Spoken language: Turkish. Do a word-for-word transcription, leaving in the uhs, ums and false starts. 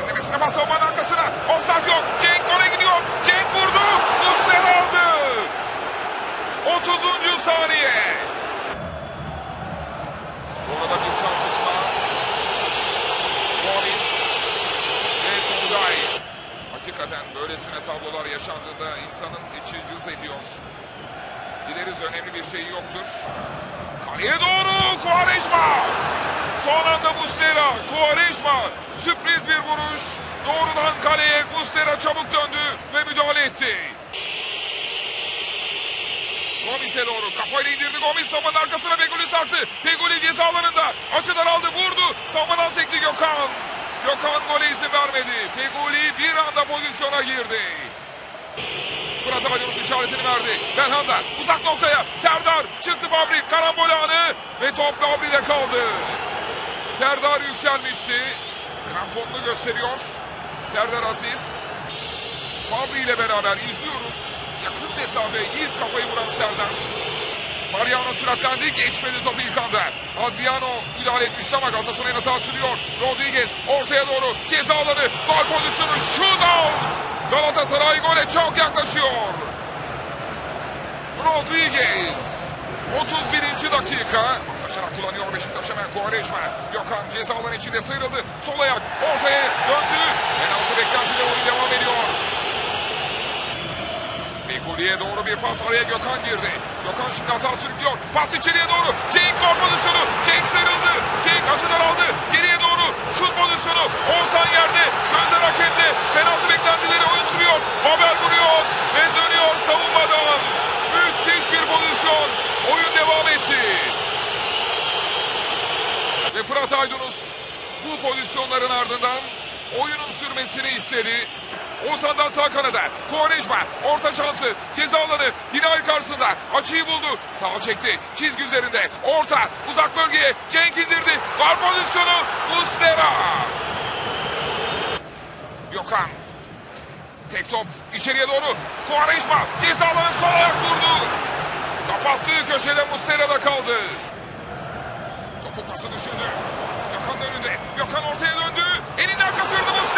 Derinlemesine bas savunmanın arkasına. Offside yok. Cenk gole gidiyor. Cenk vurdu. Muslera aldı. otuzuncu saniye. Orada bir çarpışma. Gomis ve Turgay. Hakikaten böylesine tablolar yaşandığında insanın içi cız ediyor. Dileriz önemli bir şey yoktur. Kaleye doğru Quaresma. Son anda Muslera. Quaresma. Sürpriz bir vuruş. Doğrudan kaleye Muslera çabuk döndü ve müdahale etti. Gomis'e doğru kafayla indirdi. Gomis savunmanın arkasına Feguli sarktı. Feguli ceza alanında. Açıdan aldı, vurdu. Savunmadan sekti Gökhan. Gökhan gole izin vermedi. Feguli bir anda pozisyona girdi. Fırat Aydınus işaretini verdi. Belhanda uzak noktaya. Serdar çıktı Fabri. Karambol anı ve top Fabri'de kaldı. Serdar yükselmişti. Kramponunu gösteriyor. Serdar Aziz. Fabri ile beraber izliyoruz. Yakın mesafe ilk kafayı vuran Serdar. Mariano süratlendi. Geçmedi topu ilk anda. Adriano müdahale etmişti ama Galatasaray'ın hata sürüyor. Rodriguez ortaya doğru ceza alanı. Gol pozisyonu. Shootout. Galatasaray gole çok yaklaşıyor. Rodriguez. otuz birinci dakika. Paslaşarak kullanıyor Beşiktaş hemen. Quaresma. Gökhan ceza alanı içinde sıyrıldı. Sol ayak ortaya döndü. Penaltı beklentide oyun devam ediyor. Feguli'ye doğru bir pas, araya Gökhan girdi. Gökhan şimdi hata sürüklüyor. Pas içeriye doğru. Cenk gol pozisyonu. Cenk sıyrıldı. Cenk açıdan aldı. Geriye doğru şut pozisyonu. Oğuzhan yerde. Gözler hakemde. Penaltı beklentileri oyun sürüyor. Haber vuruyor ve dönüyor savunmadan. Müthiş bir pozisyon. Oyun devam etti. Ve Fırat Aydınus bu pozisyonların ardından oyunun sürmesini istedi. Oğuzhan'dan sağ kanada. Quaresma orta şansı. Ceza alanı. Dinay karşısında. Açıyı buldu. Sağ çekti. Çizgi üzerinde. Orta. Uzak bölgeye. Cenk indirdi. Gol pozisyonu. Muslera. Gökhan. Tek top. içeriye doğru. Quaresma. Ceza alanı sol ayak vurdu. Kapattığı köşede Muslera'da kaldı. Topu pası düşündü. Gökhan'ın önünde. Gökhan ortaya döndü. Elinden kaçırdı Muslera.